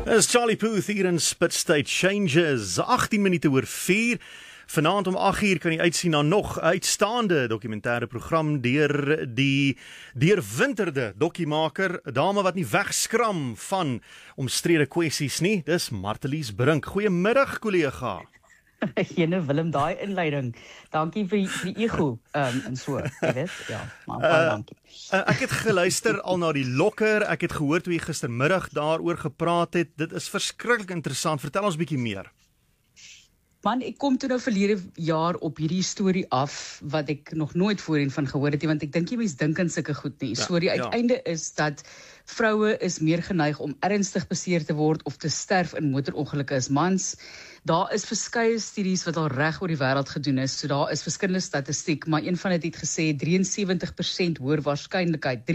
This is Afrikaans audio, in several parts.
Dis Charlie Puth hier in Spit State Changes, 18 minute oor 4. Vanaand om 8 uur kan jy uitsien na nog uitstaande dokumentêre program deur die deurwinterde dokkiemaker, 'n dame wat nie wegskram van omstrede kwessies nie. Dis Martelies Brink. Goeiemiddag kollega. Jene Willem, daai inleiding. Dankie vir die ego en so, jy weet. Ja, maar baie dankie. Ek het geluister al na die lokker. Ek het gehoor hoe jy gistermiddag daaroor gepraat het. Dit is verskriklik interessant. Vertel ons bietjie meer. Man, ek kom toe nou verlede jaar op hierdie storie af, wat ek nog nooit voorheen van gehoor het nie, want ek dink jy mens dink aan sulke goed nie. So die uiteinde is dat vroue is meer geneig om ernstig beseer te word of te sterf in motorongelukke as mans. Daar is verskeie studies wat al reg oor die wêreld gedoen is, so daar is verskillende statistiek, maar een van dit het gesê 73% hoër waarskynlikheid,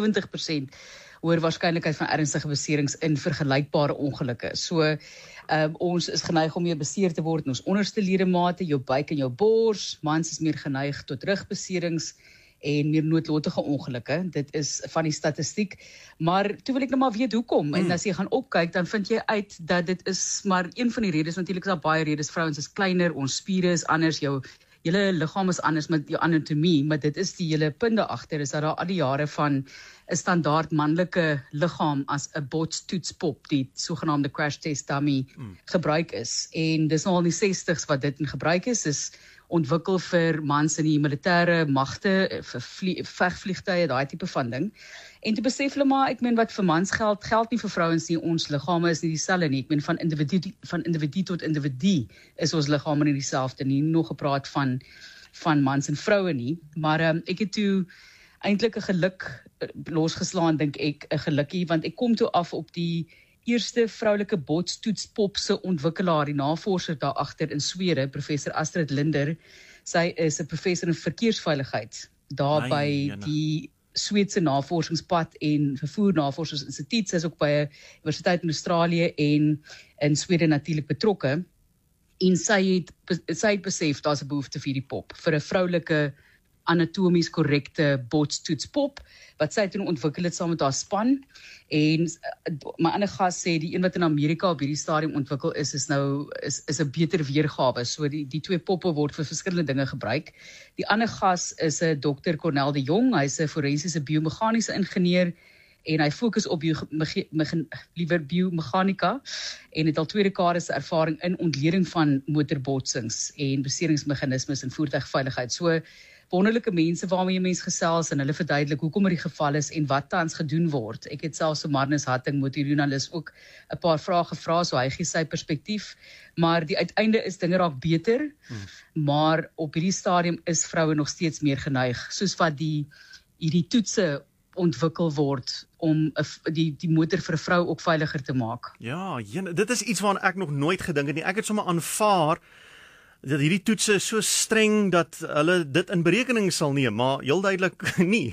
73% hoër waarskynlikheid van ernstige beserings in vergelykbare ongelukke. So ons is geneig om meer beseer te word in ons onderste ledemate, jou buik en jou bors. Mans is meer geneig tot rugbeserings en meer noodlottige ongelukke. Dit is van die statistiek. Maar toe wil ek nou maar weet hoekom. En as jy gaan opkyk, dan vind jy uit dat dit is maar een van die redes. Natuurlik is daar baie redes. Vrouens is kleiner, ons spiere is anders, jou hele liggaam is anders met jou anatomie, maar dit is die hele punte agter, is dat daar al die jare van 'n standaard manlike liggaam as 'n botstoetspop, die sogenaamde crash test dummy, gebruik is. En dis nou al in die 60s wat dit in gebruik is ontwikkel vir mans in die militêre magte, vir vegvliegtuie, daai tipe van ding. En te besef hulle maar, ek meen wat vir mans geld nie vir vrouens nie, ons liggame is nie dieselfde nie. Ek meen van individu tot individu is ons liggame nie dieselfde nie, nog gepraat van mans en vroue nie. Maar ek het toe eintlik 'n geluk losgeslaan, dink ek, 'n gelukkie, want ek kom toe af op die eerste vroulike botstoetspop se ontwikkelaar, die navorser daar agter in Swede, professor Astrid Linder. Sy is 'n professor in verkeersveiligheid daar by die Sweedse Navorsingspad en Vervoer Navorsingsinstituut. Sy is ook by 'n universiteit in Australië en in Swede natuurlik betrokke. En sy het besef daar's 'n behoefte vir die pop, vir 'n vroulike anatomies korrekte botstoetspop, wat sy toen ontwikkel het saam met haar span. En my ander gas sê, die een wat in Amerika op hierdie stadium ontwikkel is 'n beter weergawe. So die twee poppe word vir verskillende dinge gebruik. Die ander gas is 'n Dr. Cornel de Jong, hy's 'n forensiese biomeganiese ingenieur, en hy fokus op biomechanika, en het al 2 dekades ervaring in ontleding van motorbotsings en beseringsmeganismes en voertuigveiligheid. So wonderlike mense waarmee jy mens gesels en hulle verduidelik hoekom die geval is en wat tans gedoen word. Ek het selfs so Marnus Hatting, motorjoernalis, ook 'n paar vrae gevra, so hy gee sy perspektief. Maar die uiteinde is dinge raak beter, maar op hierdie stadium is vroue nog steeds meer geneig, soos wat hierdie toetse ontwikkel word om die motor vir 'n vrou ook veiliger te maak. Ja, dit is iets waaraan ek nog nooit gedink het nie. Ek het sommer aanvaar dat hierdie toetse is so streng dat hulle dit in berekening sal neem, maar heel duidelik nie.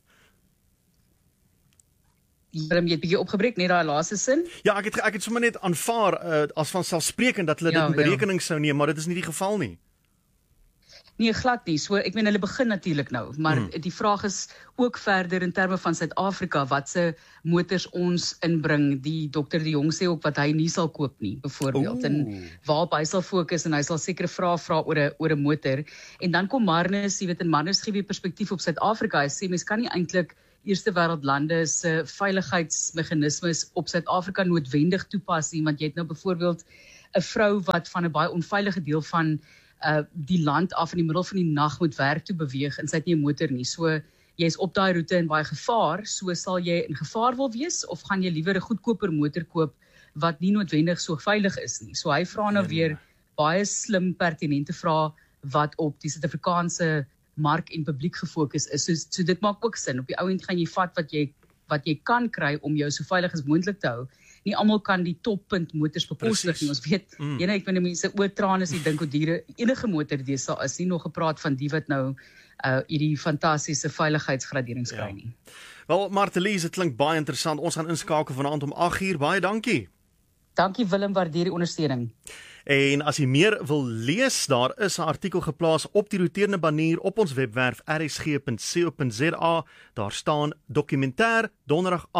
Jy het bietjie opgebreek, net daai laaste sin? Ja, ek het sommer net aanvaar as vanselfsprekend dat hulle dit in berekening sou neem, maar dit is nie die geval nie. Nee, glad nie. So ek meen hulle begin natuurlik nou, maar die vraag is ook verder in terme van Suid-Afrika, wat se motors ons inbring. Die Dr. de Jong sê ook wat hy nie sal koop nie, byvoorbeeld. En waarop hy sal fokus, en hy sal sekere vrae vra oor 'n motor. En dan kom Marnus, jy weet, en Marnus gee weer perspektief op Suid-Afrika. Hy sê mens kan nie eintlik eerste wêreldlande se veiligheidsmeganismes op Suid-Afrika noodwendig toepas nie, want jy het nou byvoorbeeld 'n vrou wat van 'n baie onveilige deel van die land af in die middel van die nag moet werk toe beweeg, en sy het nie 'n motor nie. So, jy is op daai roete in baie gevaar, so sal jy in gevaar wil wees, of gaan jy liewer 'n goedkoper motor koop, wat nie noodwendig so veilig is nie. So hy vra nou weer baie slim, pertinente vrae, wat op die Suid-Afrikaanse mark en publiek gefokus is. So dit maak ook sin. Op die ou end gaan jy vat wat jy kan kry om jou so veilig as moontlik te hou. Nie almal kan die toppunt motors bekostig nie. Ons weet, ek weet mense oor trane as jy dink hoe diere enige motor deesdae is, nie nog gepraat van die wat nou hierdie fantastiese veiligheidsgraderings kry nie. Wel, Martelies, dit klink baie interessant. Ons gaan inskakel vanaand om 8 uur. Baie dankie. Dankie Willem, waardeer die ondersteuning. En as jy meer wil lees, daar is 'n artikel geplaas op die roterende banier op ons webwerf rsg.co.za. Daar staan dokumentêr donderdag aand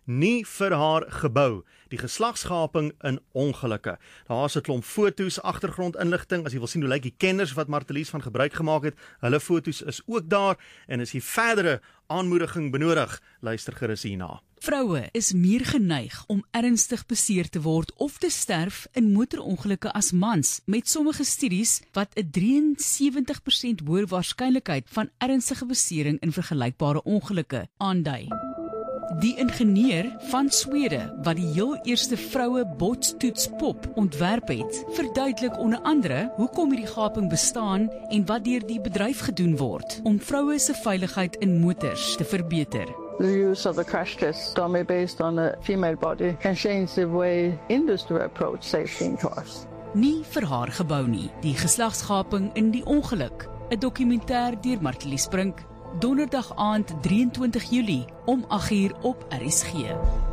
nie vir haar gebou. Die geslagsgaping in ongelukke. Daar is 'n klomp foto's, agtergrondinligting, as jy wil sien hoe lyk die kenners wat Martelies van gebruik gemaak het, hulle foto's is ook daar, en as jy verdere aanmoediging benodig, luister gerus hierna. Vroue is meer geneig om ernstig beseer te word of te sterf in motorongelukke as mans, met sommige studies wat 'n 73% hoër waarskynlikheid van ernstige besering in vergelykbare ongelukke aandui. Die ingenieur van Swede, wat die heel eerste vroue botstoetspop ontwerp het, verduidelik onder andere hoekom hierdie gaping bestaan en wat deur die bedryf gedoen word om vroue se veiligheid in motors te verbeter. The use of the crash test dummy based on a female body can change the way industry approach safety in cars. Nie vir haar gebou nie, die geslagsgaping in die ongeluk, 'n dokumentêr deur Martelies Brink, donderdag aand 23 Julie om 8:00 op RSG.